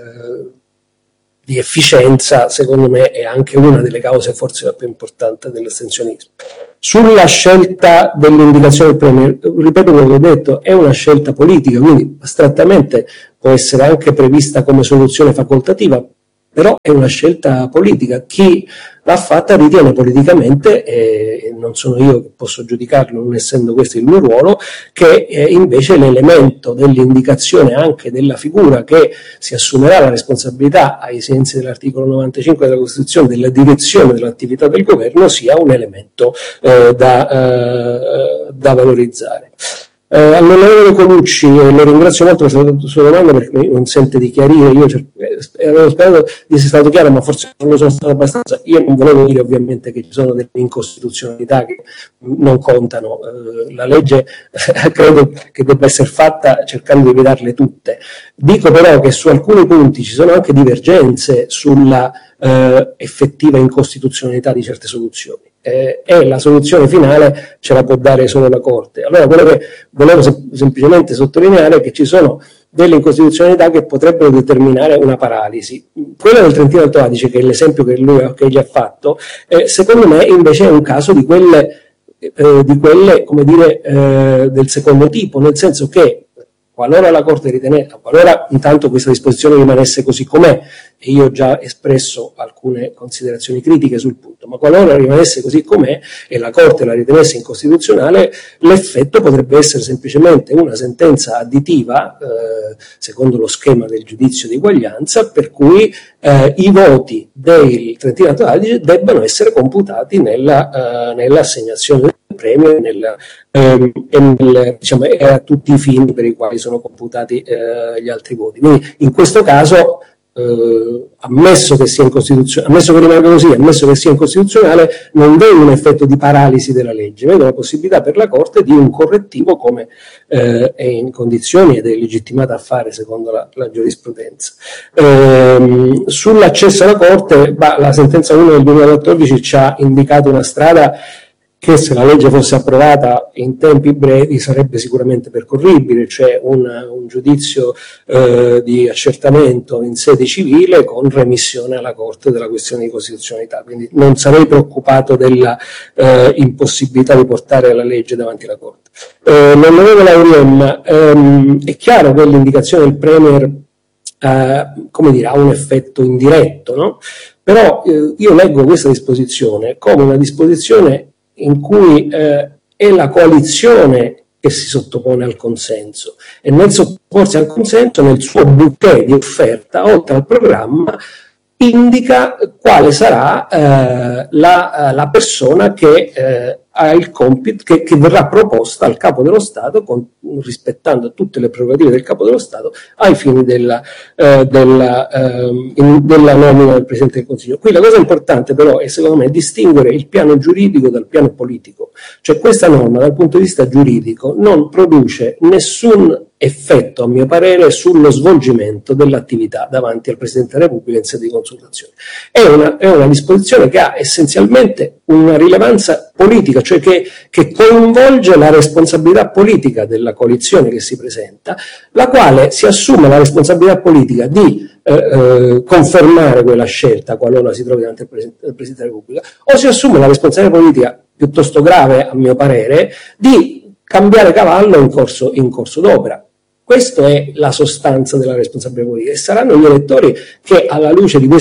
di efficienza, secondo me è anche una delle cause forse più importanti dell'astensionismo. Sulla scelta dell'indicazione del premier, ripeto quello che ho detto, è una scelta politica, quindi astrattamente può essere anche prevista come soluzione facoltativa, però è una scelta politica. Chi l'ha fatta ritiene politicamente, e non sono io che posso giudicarlo, non essendo questo il mio ruolo, che eh, invece l'elemento dell'indicazione anche della figura che si assumerà la responsabilità ai sensi dell'articolo novantacinque della Costituzione della direzione dell'attività del governo sia un elemento eh, da, eh, da valorizzare. Eh, all'onorevole Colucci, eh, lo ringrazio molto per la sua domanda perché mi consente di chiarire. Io cer- eh, avevo sperato di essere stato chiaro, ma forse non lo sono stato abbastanza. Io non volevo dire ovviamente che ci sono delle incostituzionalità che non contano. Eh, la legge eh, credo che debba essere fatta cercando di evitarle tutte. Dico però che su alcuni punti ci sono anche divergenze sulla eh, effettiva incostituzionalità di certe soluzioni. Eh, e la soluzione finale ce la può dare solo la Corte. Allora quello che volevo sem- semplicemente sottolineare è che ci sono delle incostituzionalità che potrebbero determinare una paralisi. Quella del Trentino Alto Adige, che è l'esempio che lui che egli ha fatto, eh, secondo me invece è un caso di quelle, eh, di quelle come dire, eh, del secondo tipo, nel senso che qualora la Corte ritenesse, qualora intanto questa disposizione rimanesse così com'è, e io ho già espresso alcune considerazioni critiche sul punto, ma qualora rimanesse così com'è e la Corte la ritenesse incostituzionale, l'effetto potrebbe essere semplicemente una sentenza additiva, eh, secondo lo schema del giudizio di eguaglianza, per cui eh, i voti del Trentino Alto Adige debbano essere computati nella, eh, nell'assegnazione del premio e, nella, ehm, e, nel, diciamo, e a tutti i fini per i quali sono computati eh, gli altri voti. Quindi in questo caso, eh, ammesso che sia incostituzionale, ammesso che rimanga così, ammesso che sia incostituzionale, non vedo un effetto di paralisi della legge, vedo la possibilità per la Corte di un correttivo come eh, è in condizioni ed è legittimata a fare secondo la, la giurisprudenza. Eh, sull'accesso alla Corte, bah, la sentenza uno del duemilaquattordici ci ha indicato una strada che, se la legge fosse approvata in tempi brevi, sarebbe sicuramente percorribile, cioè un, un giudizio eh, di accertamento in sede civile con remissione alla Corte della questione di costituzionalità. Quindi non sarei preoccupato della eh, impossibilità di portare la legge davanti alla Corte. Eh, l'onorevole Auriem, ehm, è chiaro che l'indicazione del Premier eh, come dire, ha un effetto indiretto, no? Però eh, io leggo questa disposizione come una disposizione in cui eh, è la coalizione che si sottopone al consenso, e nel sottoporsi al consenso, nel suo bouquet di offerta, oltre al programma, indica quale sarà eh, la, la persona che eh, ha il compito, che, che verrà proposta al Capo dello Stato, con, rispettando tutte le prerogative del Capo dello Stato, ai fini della, eh, della, eh, in, della nomina del Presidente del Consiglio. Qui la cosa importante però è, secondo me, distinguere il piano giuridico dal piano politico. Cioè questa norma, dal punto di vista giuridico, non produce nessun effetto, a mio parere, sullo svolgimento dell'attività davanti al Presidente della Repubblica in sede di consultazione. È una, è una disposizione che ha essenzialmente una rilevanza politica, cioè che, che coinvolge la responsabilità politica della coalizione che si presenta, la quale si assume la responsabilità politica di eh, eh, confermare quella scelta qualora si trovi davanti al Presidente, al Presidente della Repubblica, o si assume la responsabilità politica, piuttosto grave a mio parere, di cambiare cavallo in corso, in corso d'opera. Questa è la sostanza della responsabilità politica, e saranno gli elettori che, alla luce di questo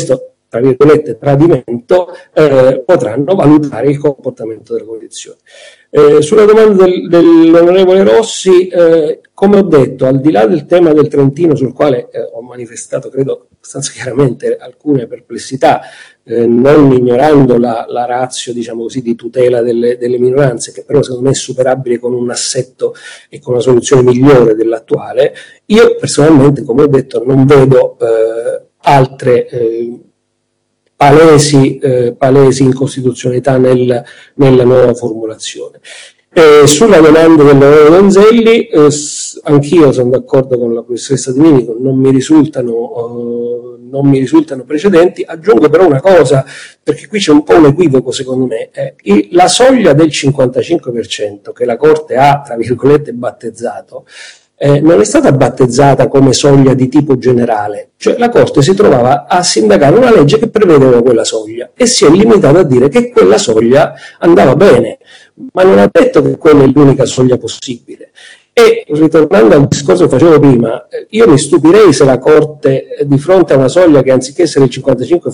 tra virgolette, tradimento, eh, potranno valutare il comportamento della condizione. Eh, sulla domanda del, dell'onorevole Rossi, eh, come ho detto, al di là del tema del Trentino, sul quale eh, ho manifestato, credo, abbastanza chiaramente alcune perplessità, eh, non ignorando la, la ratio, diciamo così, di tutela delle, delle minoranze, che però secondo me è superabile con un assetto e con una soluzione migliore dell'attuale, io personalmente, come ho detto, non vedo eh, altre eh, palesi, eh, palesi incostituzionalità nel, nella nuova formulazione. Eh, sulla domanda dell'onorevole Donzelli, eh, anch'io sono d'accordo con la professoressa Di Minico, non mi risultano, eh, non mi risultano precedenti. Aggiungo però una cosa, perché qui c'è un po' un equivoco secondo me. Eh, il, la soglia del cinquantacinque per cento che la Corte ha, tra virgolette, battezzato, Eh, non è stata battezzata come soglia di tipo generale, cioè la Corte si trovava a sindacare una legge che prevedeva quella soglia e si è limitata a dire che quella soglia andava bene, ma non ha detto che quella è l'unica soglia possibile. E ritornando al discorso che facevo prima, io mi stupirei se la Corte, di fronte a una soglia che anziché essere il cinquantacinque